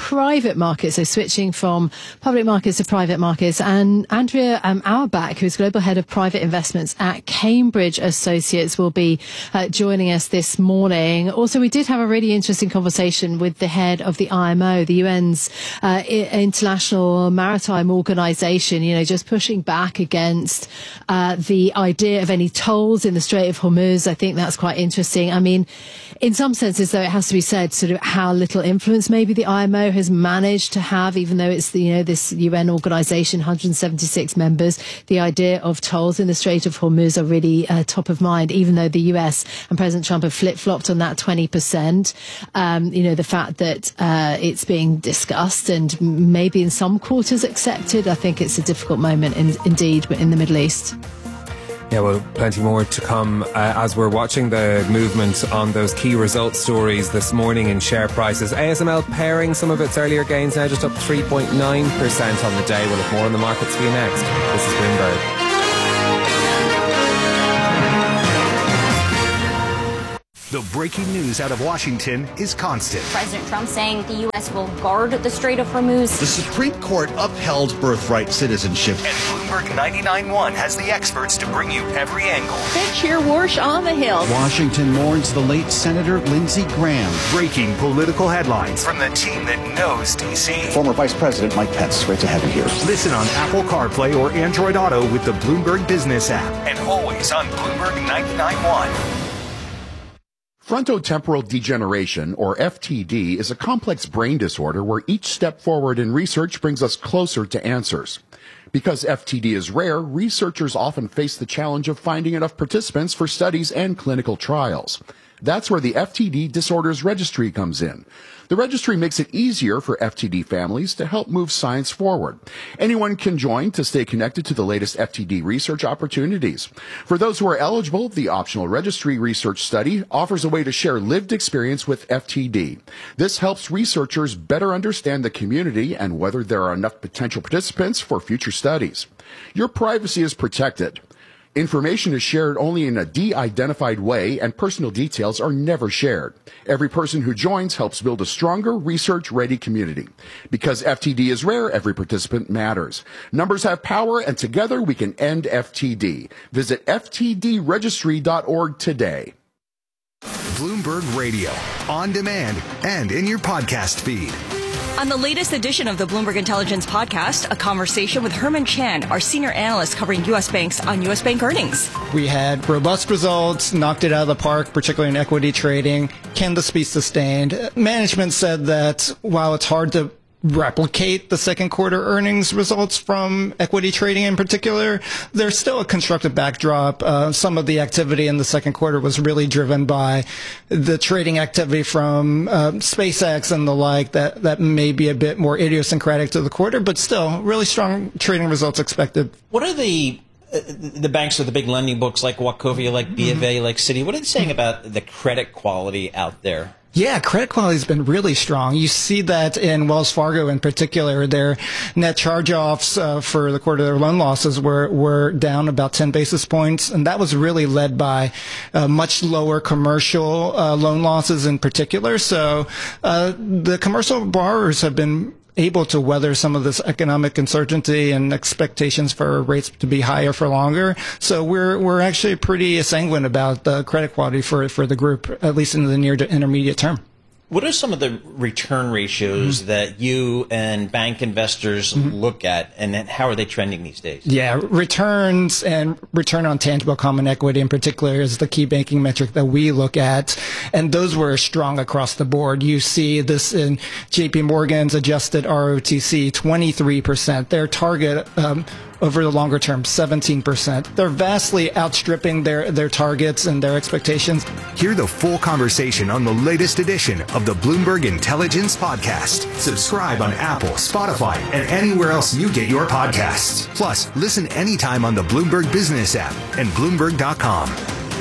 private markets, so switching from public markets to private markets. And Andrea um, Auerbach, who's Global Head of Private Investments at Cambridge Associates, will be uh, joining us this morning. Also, we did have a really interesting conversation with the head of the I M O, the U N's uh, International Maritime Organization, you know, just pushing back against uh, the idea of any tolls in the Strait of Hormuz. I think that's quite interesting. I mean, in some senses, though, it has to be said sort of how little influence maybe the I M O has managed to have, even though it's the, you know, this U N organization, one hundred seventy-six members. The idea of tolls in the Strait of Hormuz are really uh, top of mind, even though the U S and President Trump have flip-flopped on that twenty percent. Um, you know, the fact that uh, it's being discussed and maybe in some quarters accepted, I think it's a difficult moment in, indeed in the Middle East. Yeah, well, plenty more to come uh, as we're watching the movement on those key results stories this morning in share prices. A S M L paring some of its earlier gains, now just up three point nine percent on the day. We'll have more on the markets for you next. This is Bloomberg. The breaking news out of Washington is constant. President Trump saying the U S will guard the Strait of Hormuz. The Supreme Court upheld birthright citizenship. And Bloomberg ninety-nine point one has the experts to bring you every angle. They cheer Warsh on the Hill. Washington mourns the late Senator Lindsey Graham. Breaking political headlines from the team that knows D C. Former Vice President Mike Pence, great to have you here. Listen on Apple CarPlay or Android Auto with the Bloomberg Business app. And always on Bloomberg ninety-nine point one. Frontotemporal degeneration, or F T D, is a complex brain disorder where each step forward in research brings us closer to answers. Because F T D is rare, researchers often face the challenge of finding enough participants for studies and clinical trials. That's where the F T D Disorders Registry comes in. The registry makes it easier for F T D families to help move science forward. Anyone can join to stay connected to the latest F T D research opportunities. For those who are eligible, the optional registry research study offers a way to share lived experience with F T D. This helps researchers better understand the community and whether there are enough potential participants for future studies. Your privacy is protected. Information is shared only in a de-identified way, and personal details are never shared. Every person who joins helps build a stronger, research-ready community. Because F T D is rare, every participant matters. Numbers have power, and together we can end F T D. Visit F T D registry dot org today. Bloomberg Radio, on demand and in your podcast feed. On the latest edition of the Bloomberg Intelligence podcast, a conversation with Herman Chan, our senior analyst covering U S banks on U S bank earnings. We had robust results, knocked it out of the park, particularly in equity trading. Can this be sustained? Management said that while it's hard to replicate the second quarter earnings results from equity trading in particular, there's still a constructive backdrop. Uh, some of the activity in the second quarter was really driven by the trading activity from uh, SpaceX and the like that, that may be a bit more idiosyncratic to the quarter, but still really strong trading results expected. What are the uh, the banks with the big lending books like Wachovia, like B of A, mm-hmm. like Citi, what are they saying about the credit quality out there? Yeah, credit quality has been really strong. You see that in Wells Fargo in particular. Their net charge-offs uh, for the quarter, their loan losses were, were down about ten basis points. And that was really led by uh, much lower commercial uh, loan losses in particular. So uh, the commercial borrowers have been able to weather some of this economic uncertainty and expectations for rates to be higher for longer. So we're we're actually pretty sanguine about the credit quality for for the group, at least in the near to intermediate term. What are some of the return ratios mm-hmm. that you and bank investors mm-hmm. look at, and how are they trending these days? Yeah, returns and return on tangible common equity in particular is the key banking metric that we look at, and those were strong across the board. You see this in J P Morgan's adjusted R O T C, twenty-three percent. Their target um, over the longer term, seventeen percent. They're vastly outstripping their, their targets and their expectations. Hear the full conversation on the latest edition of the Bloomberg Intelligence Podcast. Subscribe on Apple, Spotify, and anywhere else you get your podcasts. Plus, listen anytime on the Bloomberg Business app and Bloomberg dot com.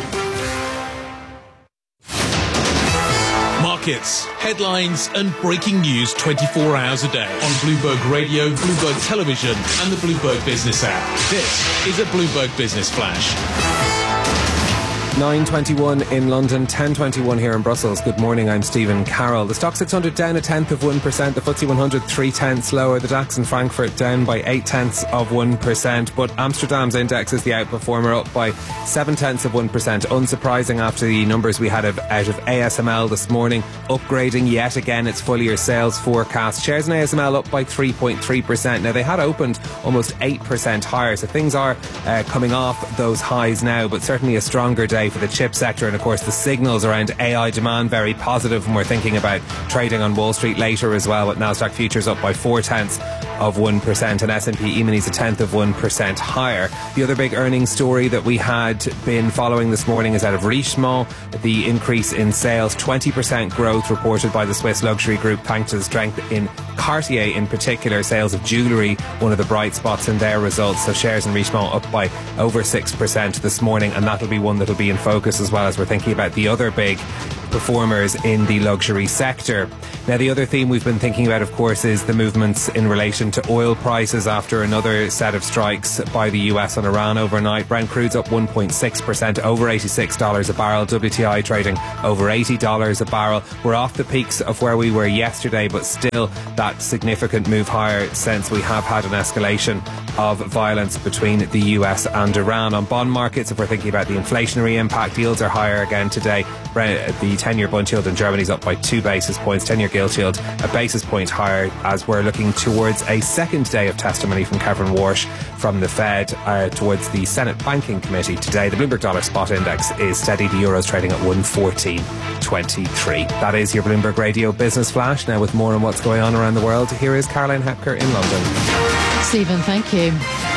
Markets, headlines, and breaking news twenty-four hours a day on Bloomberg Radio, Bloomberg Television, and the Bloomberg Business app. This is a Bloomberg Business Flash. nine twenty-one in London, ten twenty-one here in Brussels. Good morning, I'm Stephen Carroll. The Stock six hundred down a tenth of one percent. The F T S E one hundred three tenths lower. The DAX in Frankfurt down by eight tenths of one percent. But Amsterdam's index is the outperformer, up by seven tenths of one percent. Unsurprising after the numbers we had of, out of A S M L this morning, upgrading yet again its full year sales forecast. Shares in A S M L up by three point three percent. Now, they had opened almost eight percent higher, so things are uh, coming off those highs now, but certainly a stronger day for the chip sector. And of course the signals around A I demand very positive, and we're thinking about trading on Wall Street later as well, with Nasdaq futures up by four tenths of one percent and S and P E-minis a tenth of one percent higher. The other big earnings story that we had been following this morning is out of Richemont. The increase in sales, twenty percent growth reported by the Swiss luxury group, thanks to the strength in Cartier in particular. Sales of jewellery, one of the bright spots in their results. So shares in Richemont up by over six percent this morning, and that'll be one that'll be in focus as well as we're thinking about the other big performers in the luxury sector. Now, the other theme we've been thinking about, of course, is the movements in relation to oil prices after another set of strikes by the U S on Iran overnight. Brent crude's up one point six percent, over eighty-six dollars a barrel. W T I trading over eighty dollars a barrel. We're off the peaks of where we were yesterday, but still that significant move higher since we have had an escalation of violence between the U S and Iran. On bond markets, if we're thinking about the inflationary impact, yields are higher again today. The ten-year bund yield in Germany is up by two basis points. ten-year gilt yield a basis point higher, as we're looking towards a second day of testimony from Kevin Warsh from the Fed uh, towards the Senate Banking Committee today. The Bloomberg Dollar Spot Index is steady. The Euro's trading at one fourteen twenty-three. That is your Bloomberg Radio Business Flash. Now, with more on what's going on around the world, here is Caroline Hepker in London. Stephen, thank you.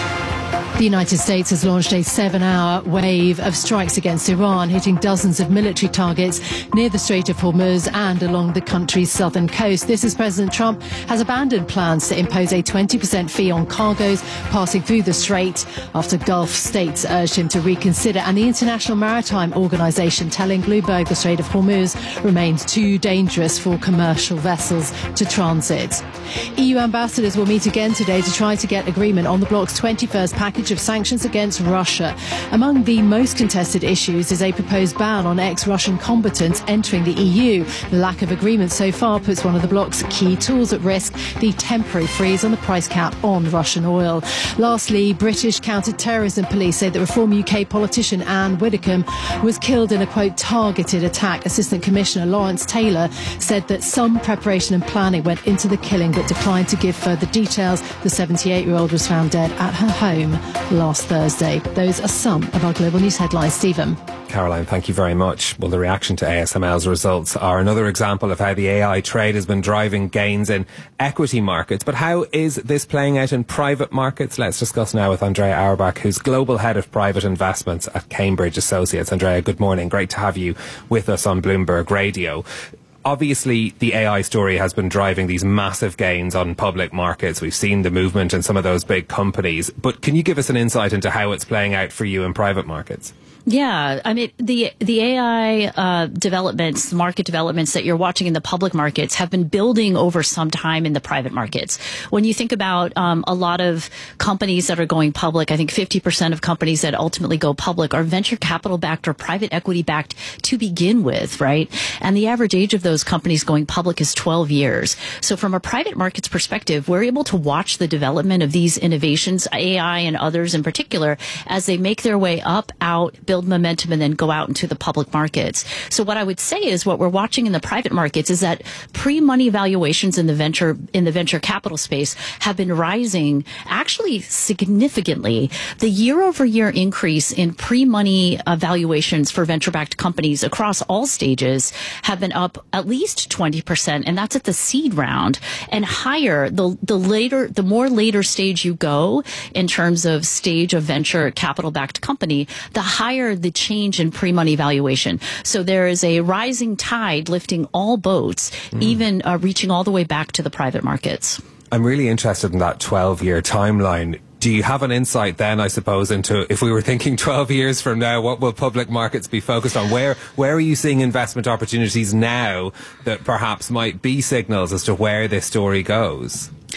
The United States has launched a seven-hour wave of strikes against Iran, hitting dozens of military targets near the Strait of Hormuz and along the country's southern coast. This as President Trump has abandoned plans to impose a twenty percent fee on cargoes passing through the strait after Gulf states urged him to reconsider, and the International Maritime Organization telling Bloomberg the Strait of Hormuz remains too dangerous for commercial vessels to transit. E U ambassadors will meet again today to try to get agreement on the bloc's twenty-first package of sanctions against Russia. Among the most contested issues is a proposed ban on ex-Russian combatants entering the E U. The lack of agreement so far puts one of the bloc's key tools at risk, the temporary freeze on the price cap on Russian oil. Lastly, British counter-terrorism police say that Reform U K politician Anne Widdecombe was killed in a, quote, targeted attack. Assistant Commissioner Lawrence Taylor said that some preparation and planning went into the killing, but declined to give further details. The seventy-eight-year-old was found dead at her home last Thursday. Those are some of our global news headlines. Stephen. Caroline, thank you very much. Well, the reaction to A S M L's results are another example of how the A I trade has been driving gains in equity markets. But how is this playing out in private markets? Let's discuss now with Andrea Auerbach, who's Global Head of Private Investments at Cambridge Associates. Andrea, good morning. Great to have you with us on Bloomberg Radio. Obviously, the A I story has been driving these massive gains on public markets. We've seen the movement in some of those big companies. But can you give us an insight into how it's playing out for you in private markets? Yeah, I mean, the the A I uh, developments, market developments that you're watching in the public markets have been building over some time in the private markets. When you think about um, a lot of companies that are going public, I think fifty percent of companies that ultimately go public are venture capital backed or private equity backed to begin with, right? And the average age of those companies going public is twelve years. So from a private markets perspective, we're able to watch the development of these innovations, A I and others in particular, as they make their way up, out, build momentum, and then go out into the public markets. So what I would say is what we're watching in the private markets is that pre-money valuations in the venture in the venture capital space have been rising actually significantly. The year-over-year increase in pre-money uh, valuations for venture-backed companies across all stages have been up at least twenty percent, and that's at the seed round, and higher the the later the more later stage you go in terms of stage of venture capital-backed company, the higher the change in pre-money valuation. So there is a rising tide lifting all boats, mm. even uh, reaching all the way back to the private markets. I'm really interested in that twelve-year timeline. Do you have an insight then, I suppose, into if we were thinking twelve years from now, what will public markets be focused on? Where where are you seeing investment opportunities now that perhaps might be signals as to where this story goes?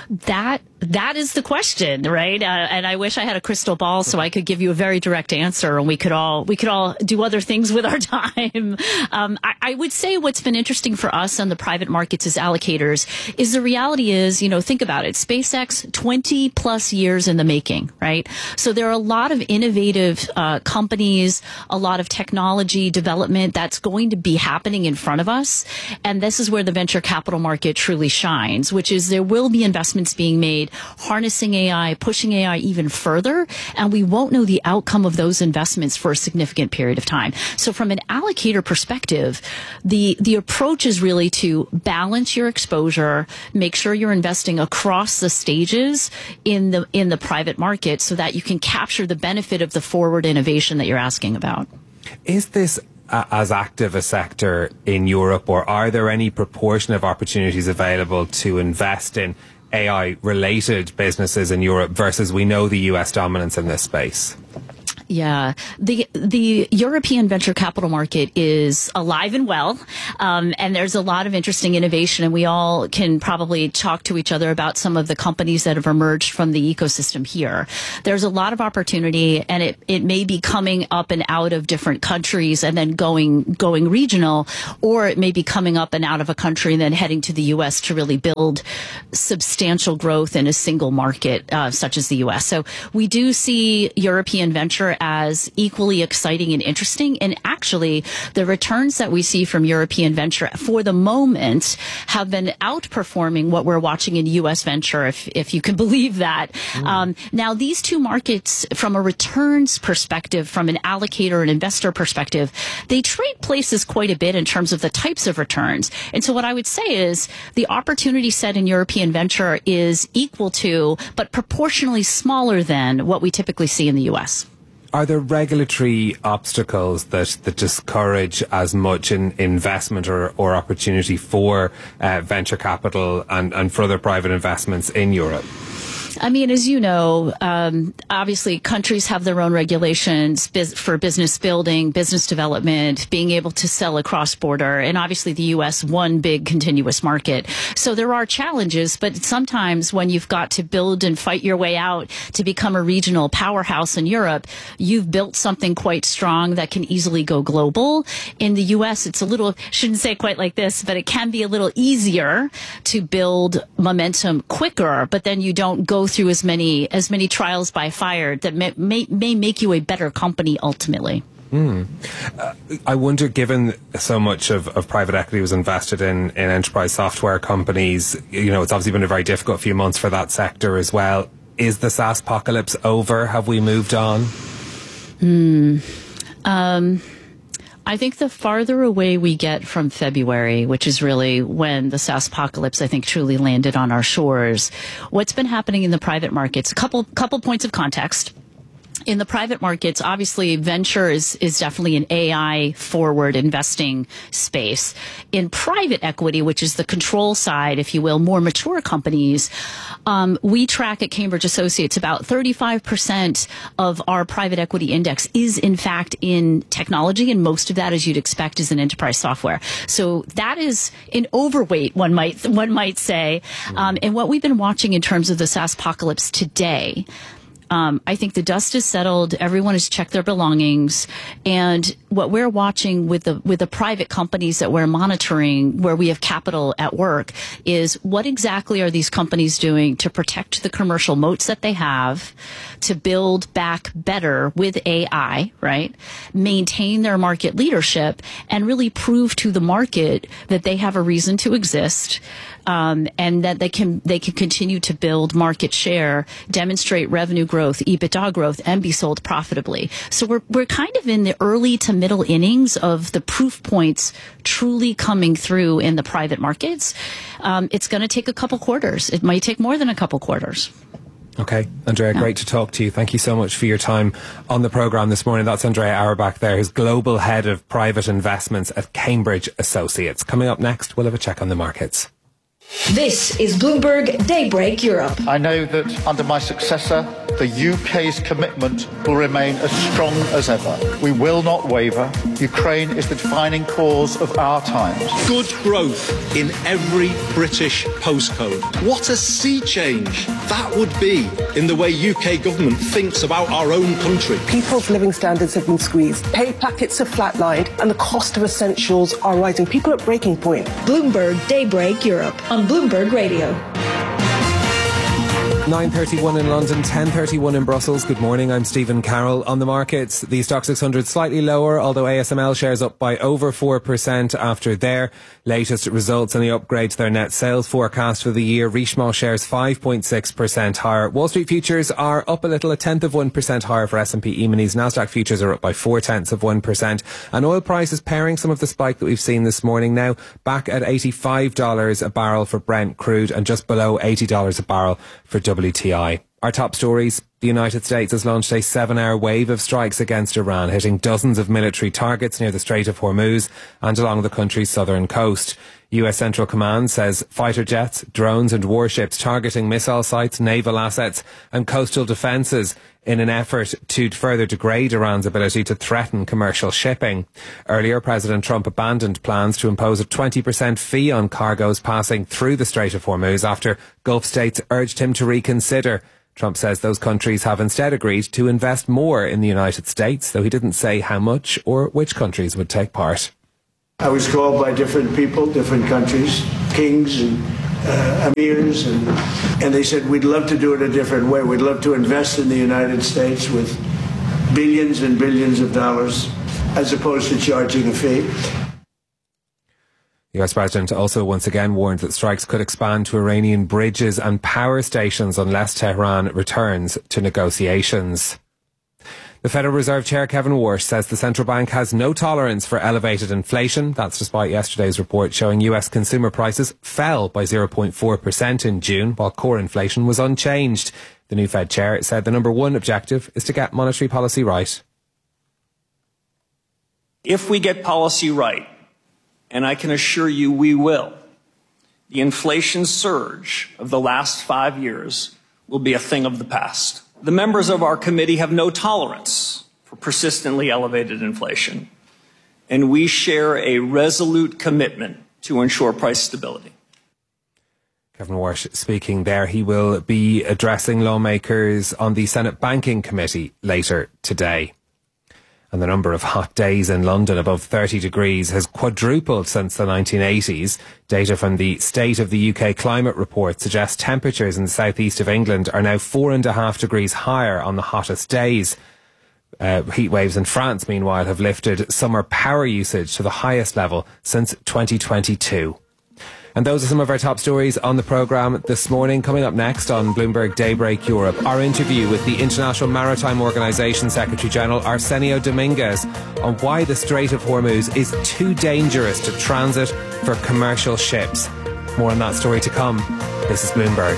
That that is the question, right? Uh, and I wish I had a crystal ball so I could give you a very direct answer, and we could all we could all do other things with our time. Um, I, I would say what's been interesting for us on the private markets as allocators is the reality is, you know, think about it. SpaceX, twenty plus years in the making, right? So there are a lot of innovative uh, companies, a lot of technology development that's going to be happening in front of us, and this is where the venture capital market truly shines, which is there will be investments being made harnessing A I, pushing A I even further, and we won't know the outcome of those investments for a significant period of time. So from an allocator perspective, the the approach is really to balance your exposure, make sure you're investing across the stages in the in the private market so that you can capture the benefit of the forward innovation that you're asking about. Is this uh, as active a sector in Europe, or are there any proportion of opportunities available to invest in A I-related businesses in Europe versus we know the U S dominance in this space? Yeah, the the European venture capital market is alive and well, um, and there's a lot of interesting innovation, and we all can probably talk to each other about some of the companies that have emerged from the ecosystem here. There's a lot of opportunity, and it, it may be coming up and out of different countries and then going going regional, or it may be coming up and out of a country and then heading to the U S to really build substantial growth in a single market, uh, such as the U S. So we do see European venture as equally exciting and interesting. And actually, the returns that we see from European venture for the moment have been outperforming what we're watching in U S venture, if, if you can believe that. Mm. Um, now, these two markets, from a returns perspective, from an allocator and investor perspective, they trade places quite a bit in terms of the types of returns. And so what I would say is the opportunity set in European venture is equal to, but proportionally smaller than what we typically see in the U S. Are there regulatory obstacles that, that discourage as much in investment or, or opportunity for uh, venture capital and, and further private investments in Europe? I mean, as you know, um, obviously countries have their own regulations biz- for business building, business development, being able to sell across border, and obviously the U S, one big continuous market. So there are challenges, but sometimes when you've got to build and fight your way out to become a regional powerhouse in Europe, you've built something quite strong that can easily go global. In the U S, it's a little, shouldn't say quite like this, but it can be a little easier to build momentum quicker, but then you don't go through as many as many trials by fire that may, may, may make you a better company ultimately. Mm. Uh, I wonder, given so much of, of private equity was invested in, in enterprise software companies, you know, it's obviously been a very difficult few months for that sector as well. Is the SaaS apocalypse over? Have we moved on? Hmm. Um... I think the farther away we get from February, which is really when the SaaS apocalypse, I think, truly landed on our shores, what's been happening in the private markets, a couple, couple points of context. In the private markets, obviously, venture is, is definitely an A I-forward investing space. In private equity, which is the control side, if you will, more mature companies, um, we track at Cambridge Associates about thirty-five percent of our private equity index is, in fact, in technology, and most of that, as you'd expect, is in enterprise software. So that is an overweight, one might one might say. Um, and what we've been watching in terms of the SaaS apocalypse today, Um, I think the dust is settled. Everyone has checked their belongings, and what we're watching with the with the private companies that we're monitoring, where we have capital at work, is what exactly are these companies doing to protect the commercial moats that they have, to build back better with A I, right? Maintain their market leadership, and really prove to the market that they have a reason to exist. Um, and that they can they can continue to build market share, demonstrate revenue growth, EBITDA growth, and be sold profitably. So we're we're kind of in the early to middle innings of the proof points truly coming through in the private markets. Um, it's going to take a couple quarters. It might take more than a couple quarters. Okay, Andrea, great to talk to you. Thank you so much for your time on the programme this morning. That's Andrea Auerbach there, who's Global Head of Private Investments at Cambridge Associates. Coming up next, we'll have a check on the markets. This is Bloomberg Daybreak Europe. I know that under my successor, the U K's commitment will remain as strong as ever. We will not waver. Ukraine is the defining cause of our times. Good growth in every British postcode. What a sea change that would be in the way U K government thinks about our own country. People's living standards have been squeezed. Pay packets have flatlined and the cost of essentials are rising. People are at breaking point. Bloomberg Daybreak Europe on Bloomberg Radio. nine thirty-one in London, ten thirty-one in Brussels. Good morning, I'm Stephen Carroll. On the markets, the Stock six hundred slightly lower, although A S M L shares up by over four percent after their latest results and the upgrade to their net sales forecast for the year. Richemont shares five point six percent higher. Wall Street futures are up a little, a tenth of one percent higher for S and P E-minis. Nasdaq futures are up by four tenths of one percent. And oil prices pairing some of the spike that we've seen this morning, now back at eighty-five dollars a barrel for Brent crude and just below eighty dollars a barrel for W T I. Our top stories. The United States has launched a seven-hour wave of strikes against Iran, hitting dozens of military targets near the Strait of Hormuz and along the country's southern coast. U S Central Command says fighter jets, drones and warships targeting missile sites, naval assets and coastal defences in an effort to further degrade Iran's ability to threaten commercial shipping. Earlier, President Trump abandoned plans to impose a twenty percent fee on cargoes passing through the Strait of Hormuz after Gulf states urged him to reconsider. Trump says those countries have instead agreed to invest more in the United States, though he didn't say how much or which countries would take part. I was called by different people, different countries, kings and uh, emirs, and, and they said, we'd love to do it a different way. We'd love to invest in the United States with billions and billions of dollars as opposed to charging a fee. The U S President also once again warned that strikes could expand to Iranian bridges and power stations unless Tehran returns to negotiations. The Federal Reserve Chair Kevin Warsh says the central bank has no tolerance for elevated inflation. That's despite yesterday's report showing U S consumer prices fell by zero point four percent in June, while core inflation was unchanged. The new Fed chair said the number one objective is to get monetary policy right. If we get policy right, and I can assure you we will, the inflation surge of the last five years will be a thing of the past. The members of our committee have no tolerance for persistently elevated inflation, and we share a resolute commitment to ensure price stability. Kevin Warsh speaking there. He will be addressing lawmakers on the Senate Banking Committee later today. And the number of hot days in London above thirty degrees has quadrupled since the nineteen eighties. Data from the State of the U K Climate Report suggests temperatures in the southeast of England are now four and a half degrees higher on the hottest days. Uh, heat waves in France, meanwhile, have lifted summer power usage to the highest level since twenty twenty-two. And those are some of our top stories on the programme this morning. Coming up next on Bloomberg Daybreak Europe, our interview with the International Maritime Organization Secretary General Arsenio Dominguez on why the Strait of Hormuz is too dangerous to transit for commercial ships. More on that story to come. This is Bloomberg.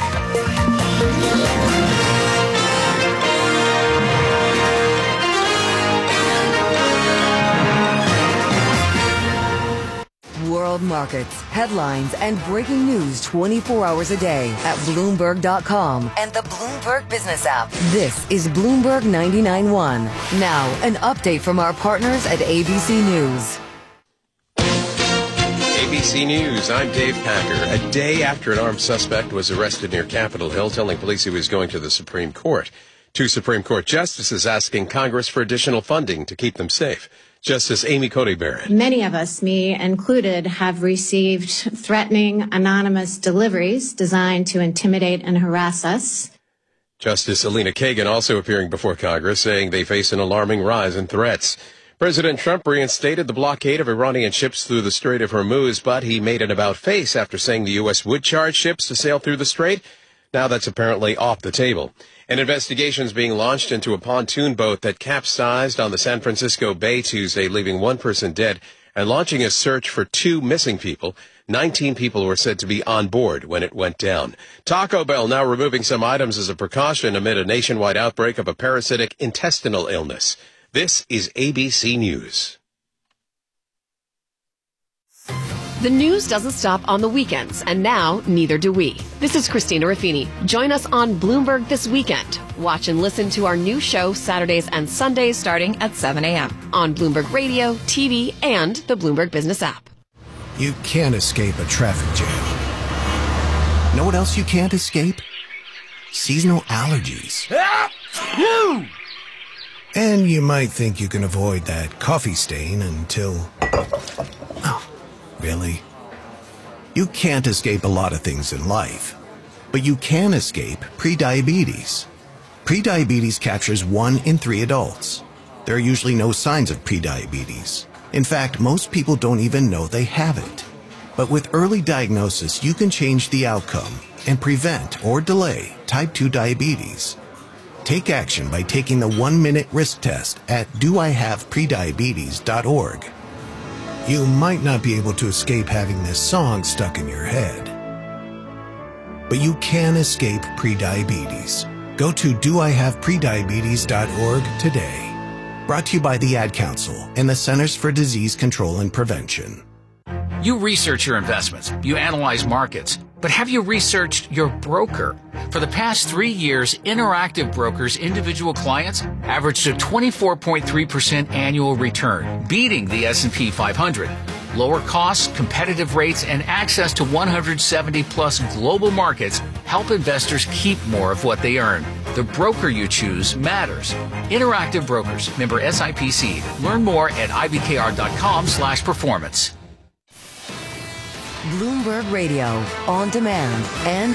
World markets, headlines, and breaking news twenty-four hours a day at Bloomberg dot com and the Bloomberg Business app. This is Bloomberg ninety-nine point one. Now, an update from our partners at A B C News. A B C News, I'm Dave Packer. A day after an armed suspect was arrested near Capitol Hill, telling police he was going to the Supreme Court. Two Supreme Court justices asking Congress for additional funding to keep them safe. Justice Amy Coney Barrett. Many of us, me included, have received threatening anonymous deliveries designed to intimidate and harass us. Justice Alina Kagan also appearing before Congress, saying they face an alarming rise in threats. President Trump reinstated the blockade of Iranian ships through the Strait of Hormuz, but he made an about-face after saying the U S would charge ships to sail through the strait. Now that's apparently off the table. An investigation is being launched into a pontoon boat that capsized on the San Francisco Bay Tuesday, leaving one person dead, and launching a search for two missing people. nineteen people were said to be on board when it went down. Taco Bell now removing some items as a precaution amid a nationwide outbreak of a parasitic intestinal illness. This is A B C News. The news doesn't stop on the weekends, and now neither do we. This is Christina Ruffini. Join us on Bloomberg This Weekend. Watch and listen to our new show Saturdays and Sundays starting at seven a.m. on Bloomberg Radio, T V, and the Bloomberg Business app. You can't escape a traffic jam. Know what else you can't escape? Seasonal allergies. And you might think you can avoid that coffee stain until... Oh, really? You can't escape a lot of things in life, but you can escape prediabetes. Prediabetes captures one in three adults. There are usually no signs of prediabetes. In fact, most people don't even know they have it. But with early diagnosis, you can change the outcome and prevent or delay type two diabetes. Take action by taking the one-minute risk test at do I have prediabetes dot org. You might not be able to escape having this song stuck in your head, but you can escape prediabetes. Go to do I have prediabetes dot org today. Brought to you by the Ad Council and the Centers for Disease Control and Prevention. You research your investments, you analyze markets, but have you researched your broker? For the past three years, Interactive Brokers' individual clients averaged a twenty-four point three percent annual return, beating the S and P five hundred. Lower costs, competitive rates, and access to one hundred seventy plus global markets help investors keep more of what they earn. The broker you choose matters. Interactive Brokers, member S I P C. Learn more at I B K R dot com slash performance. Bloomberg Radio, on demand and